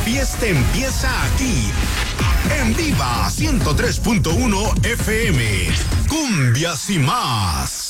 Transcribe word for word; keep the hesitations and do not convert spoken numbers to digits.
fiesta empieza aquí, en Viva ciento tres punto uno F M. Cumbias y más.